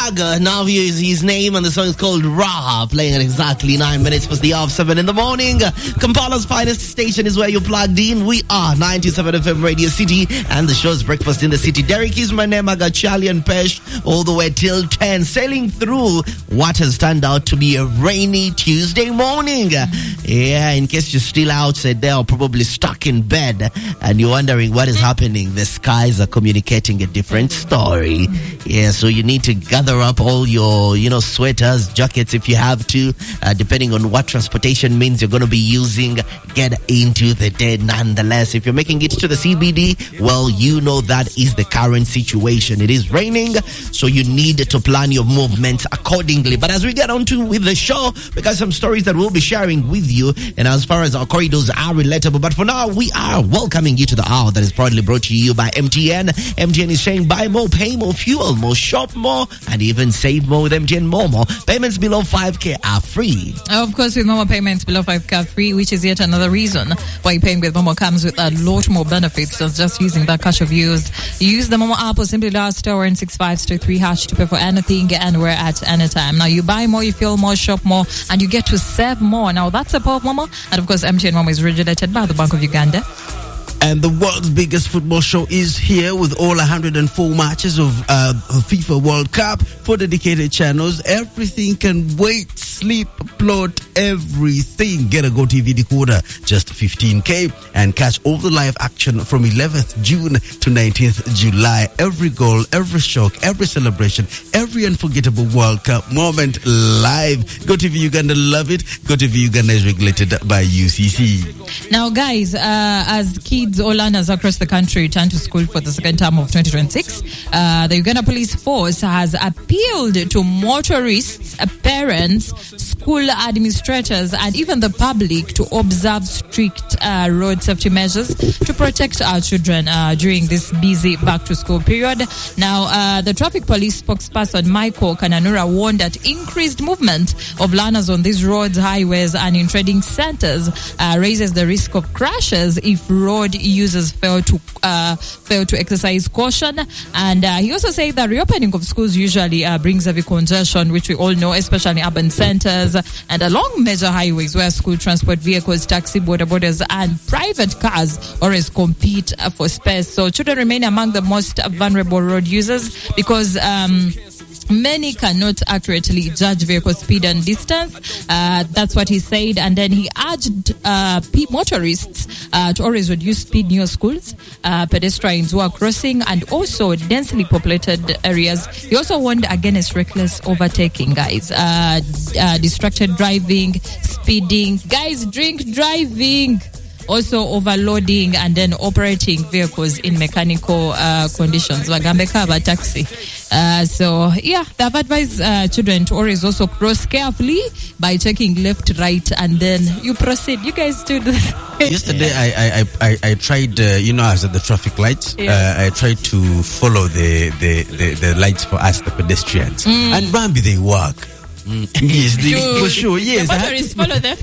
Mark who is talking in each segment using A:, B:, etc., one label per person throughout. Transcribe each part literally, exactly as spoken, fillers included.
A: Swagger. Now here is his name, and the song is called Raha, playing at exactly nine minutes past the hour of seven in the morning. Kampala's finest station is where you're plugged in. We are ninety-seven F M Radio City, and the show's Breakfast in the City. Derek is my name. I got Charlie and Pesh all the way till ten, sailing through what has turned out to be a rainy Tuesday morning. Yeah, in case you're still outside there or probably stuck in bed and you're wondering what is happening, the skies are communicating a different story. Yeah, so you need to gather up all your, you know, sweaters, jackets if you have to, uh, depending on what transportation means you're going to be using. Get into the day nonetheless. If you're making it to the C B D, well, you know that is the current situation. It is raining, so you need to plan your movements accordingly. But as we get on to with the show, we got some stories that we'll be sharing with you, and as far as our corridors are relatable. But for now, we are welcoming you to the hour that is proudly brought to you by M T N. M T N is saying buy more, pay more, fuel more, shop more, and even save more with M T N Momo. Payments below five K are free.
B: Of course, with Momo payments below five K are free, which is yet another reason why paying with Momo comes with a lot more benefits than just using that cash of yours. Use the Momo app or simply dial star one six five star three hash to pay for anything anywhere at any time. Now, you buy more, you feel more, shop more, and you get to save more. Now, that's the power of Momo. And of course, M T N Momo is regulated by the Bank of Uganda.
C: And the world's biggest football show is here with all one hundred four matches of uh, FIFA World Cup, four dedicated channels. Everything can wait, sleep, upload, everything. Get a GoTV decoder, just fifteen K, and catch all the live action from eleventh June to nineteenth July. Every goal, every shock, every celebration, every unforgettable World Cup moment live. GoTV Uganda, love it. GoTV Uganda is regulated by U C C.
B: Now, guys, uh, as kids, all learners across the country return to school for the second term of twenty twenty-six. Uh, the Uganda Police Force has appealed to motorists, parents, school administrators, and even the public to observe strict uh, road safety measures to protect our children uh, during this busy back-to-school period. Now, uh, the traffic police spokesperson Michael Kananura warned that increased movement of learners on these roads, highways, and in trading centers uh, raises the risk of crashes if road users fail to uh, fail to exercise caution. And uh, he also said that reopening of schools usually uh, brings heavy congestion, which we all know, especially in urban centers and along major highways where school transport vehicles, taxi, border borders, and private cars always compete uh, for space. So children remain among the most vulnerable road users because um, many cannot accurately judge vehicle speed and distance. Uh, that's what he said. And then he urged uh, motorists uh, to always reduce speed near schools, uh, pedestrians who are crossing, and also densely populated areas. He also warned against reckless overtaking, guys. Uh, uh, distracted driving, speeding. Guys, drink driving. Also overloading and then operating vehicles in mechanical uh, conditions. Wagambe taxi. Uh, so, yeah, they've advised uh, children to always also cross carefully by checking left, right, and then you proceed. You guys do this.
C: Yesterday, I, I, I, I tried, uh, you know, as at the traffic lights, yeah. uh, I tried to follow the, the, the, the lights for us, the pedestrians. Mm. And Bambi, they work. Mm. Yes, they, for sure, yes.
B: The motorists follow them.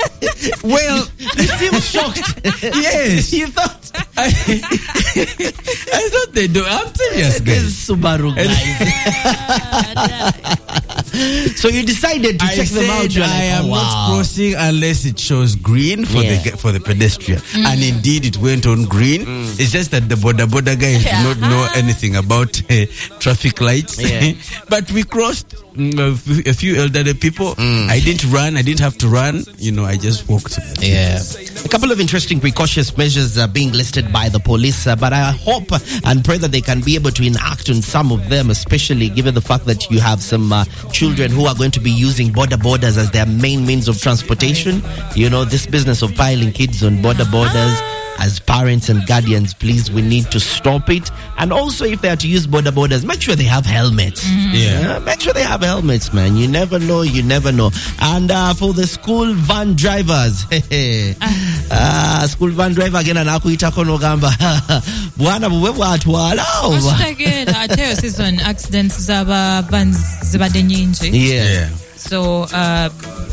C: Well, you seem shocked. Yes. You thought I, I thought they do. I'm serious, guys.
A: This Subaru guys. So you decided to
C: I
A: check them out.
C: I like, am oh, wow. not crossing unless it shows green for yeah. the for the pedestrian. Mm. And indeed, it went on green. Mm. It's just that the border border guys yeah. do not know anything about uh, traffic lights. Yeah. But we crossed. A few elderly people. Mm. I didn't run. I didn't have to run. You know, I just walked.
A: Yeah. A couple of interesting precautionary measures are being listed by the police, uh, but I hope and pray that they can be able to enact on some of them, especially given the fact that you have some uh, children who are going to be using border borders as their main means of transportation. You know, this business of piling kids on border borders. As parents and guardians, please, we need to stop it. And also, if they are to use border borders, make sure they have helmets. Mm-hmm. Yeah. Uh, make sure they have helmets, man. You never know, you never know. And uh, for the school van drivers, uh, school van driver again, anakuita kono gamba. Bwana buwe bwatwala.
B: Again, I tell you, season accidents zaba vans zibade nyingi.
A: Yeah.
B: So, uh,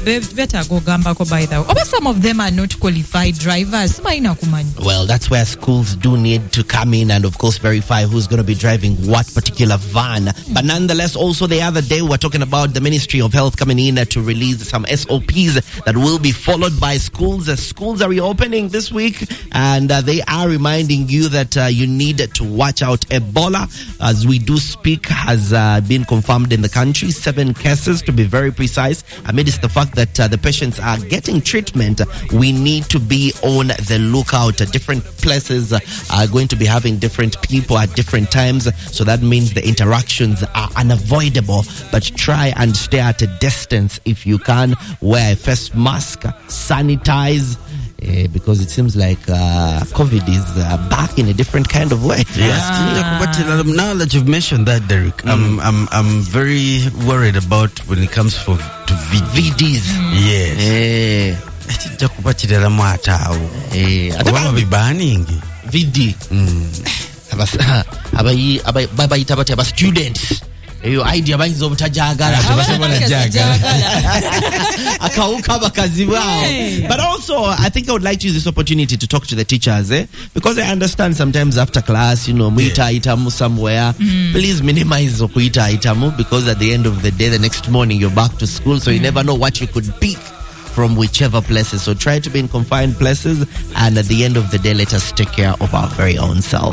B: be- better go gambako by the way. But some of them are not qualified drivers. Maina kumani.
A: Well, that's where schools do need to come in and, of course, verify who's going to be driving what particular van. Mm. But nonetheless, also the other day, we're talking about the Ministry of Health coming in to release some S O Ps that will be followed by schools. Uh, schools are reopening this week, and uh, they are reminding you that uh, you need to watch out. Ebola, as we do speak, has uh, been confirmed in the country. Seven cases, to be very precise. Amidst the fact that uh, the patients are getting treatment, we need to be on the lookout. Uh, different places uh, are going to be having different people at different times, so that means the interactions are unavoidable. But try and stay at a distance if you can. Wear a face mask, sanitize, uh, because it seems like uh, COVID is uh, back in a different kind of way.
C: Yes. Ah. But now that you've mentioned that, Derek, mm. I'm I'm I'm very worried about when it comes for to V D.
A: V Ds.
C: Mm. Yes.
A: Eh.
C: Chakupatira mwata au.
A: Eh.
C: Ataba bibaningi.
A: V D.
C: Mm.
A: Abayi abayi baba itabate aba students. Eyo idea bayizo butajagala akauka bakazi wao. But also I think I would like to use this opportunity to talk to the teachers, eh? Because I understand sometimes after class, you know, muita itamu somewhere. Mm. Please minimize okuita itamu, because at the end of the day, the next morning you're back to school, so you mm. never know what you could pick from whichever places. So try to be in confined places, and at the end of the day, let us take care of our very own selves.